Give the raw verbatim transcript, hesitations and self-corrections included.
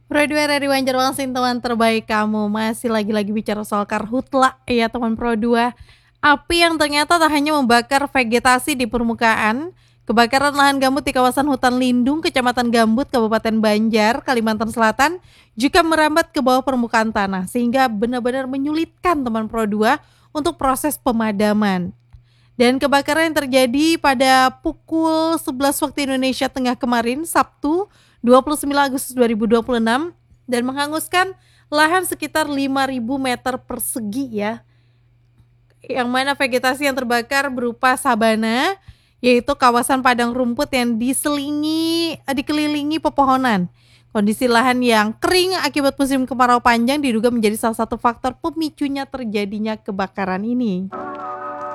Pro dua dari Banjarmasin, teman terbaik kamu. Masih lagi-lagi bicara soal karhutla ya teman Pro dua. Api yang ternyata tak hanya membakar vegetasi di permukaan, kebakaran lahan gambut di kawasan hutan lindung Kecamatan Gambut, Kabupaten Banjar, Kalimantan Selatan juga merambat ke bawah permukaan tanah sehingga benar-benar menyulitkan teman Pro dua untuk proses pemadaman. Dan kebakaran yang terjadi pada pukul sebelas waktu Indonesia Tengah kemarin, Sabtu dua puluh sembilan Agustus dua ribu dua puluh enam, dan menghanguskan lahan sekitar lima ribu meter persegi ya. Yang mana vegetasi yang terbakar berupa sabana, yaitu kawasan padang rumput yang diselingi dikelilingi pepohonan. Kondisi lahan yang kering akibat musim kemarau panjang diduga menjadi salah satu faktor pemicunya terjadinya kebakaran ini.